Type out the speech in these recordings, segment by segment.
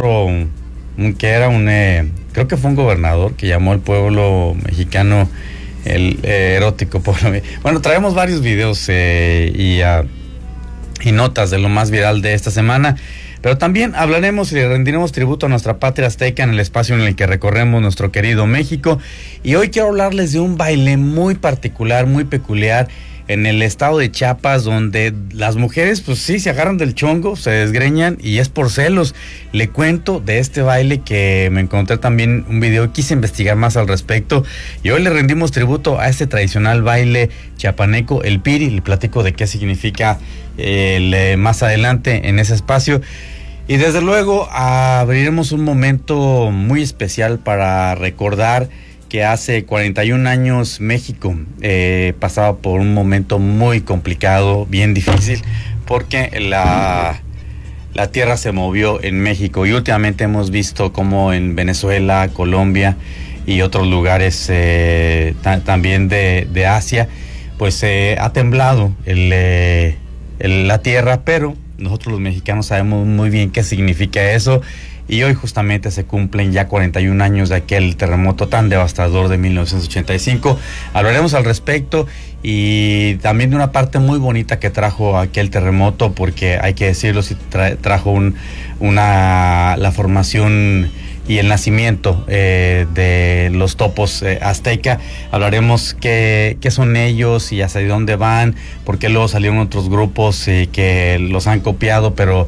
que era creo que fue un gobernador que llamó al pueblo mexicano el erótico pueblo. Bueno, traemos varios videos y notas de lo más viral de esta semana, pero también hablaremos y le rendiremos tributo a nuestra patria azteca en el espacio en el que recorremos nuestro querido México. Y hoy quiero hablarles de un baile muy particular, muy peculiar, en el estado de Chiapas, donde las mujeres, pues sí, se agarran del chongo, se desgreñan y es por celos. Le cuento de este baile que me encontré también un video y quise investigar más al respecto. Y hoy le rendimos tributo a este tradicional baile chiapaneco, el piri. Le platico de qué significa más adelante en ese espacio. Y desde luego abriremos un momento muy especial para recordar que hace 41 años México pasaba por un momento muy complicado, bien difícil, porque la tierra se movió en México y últimamente hemos visto como en Venezuela, Colombia y otros lugares también de Asia, pues ha temblado la tierra, pero nosotros los mexicanos sabemos muy bien qué significa eso. Y hoy justamente se cumplen ya 41 años de aquel terremoto tan devastador de 1985. Hablaremos al respecto y también de una parte muy bonita que trajo aquel terremoto, porque hay que decirlo, si trajo la formación y el nacimiento de los topos azteca. Hablaremos qué son ellos y hacia dónde van, porque luego salieron otros grupos que los han copiado, pero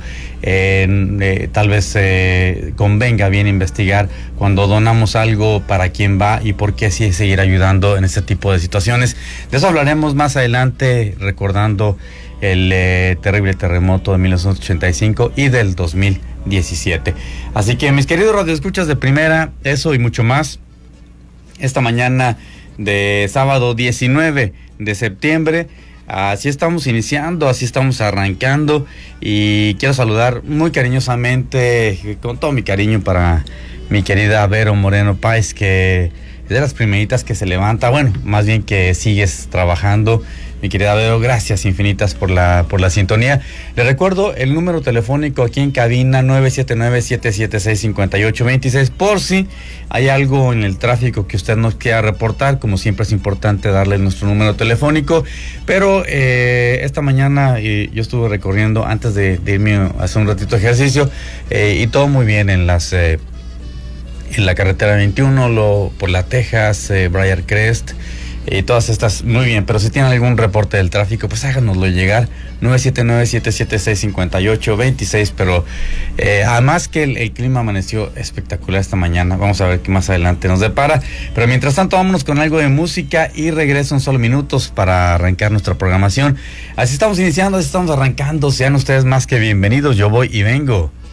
tal vez convenga bien investigar cuando donamos algo para quién va y por qué sí seguir ayudando en este tipo de situaciones. De eso hablaremos más adelante, recordando el terrible terremoto de 1985 y del 2017. Así que, mis queridos radioescuchas de primera, eso y mucho más esta mañana de sábado 19 de septiembre. Así estamos iniciando, así estamos arrancando, y quiero saludar muy cariñosamente, con todo mi cariño, para mi querida Vero Moreno Páez, que es de las primeritas que se levanta, bueno, más bien que sigues trabajando. Mi querida Vero, gracias infinitas por la sintonía. Le recuerdo el número telefónico aquí en cabina, 979-776-5826, por si hay algo en el tráfico que usted nos quiera reportar. Como siempre es importante darle nuestro número telefónico, pero esta mañana yo estuve recorriendo antes de irme a hacer un ratito de ejercicio, y todo muy bien en la carretera 21, por la Texas, Briar Crest, y todas estas, muy bien. Pero si tienen algún reporte del tráfico, pues háganoslo llegar, 979-776-5826. Pero además que el clima amaneció espectacular esta mañana. Vamos a ver qué más adelante nos depara, pero mientras tanto vámonos con algo de música y regreso en solo minutos para arrancar nuestra programación. Así estamos iniciando, así estamos arrancando. Sean ustedes más que bienvenidos, yo voy y vengo.